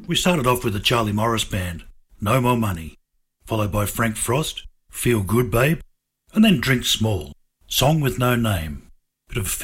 We started off with the Charlie Morris Band, No More Money, followed by Frank Frost, Feel Good Babe, and then Drink Small, Song with No Name. Bit of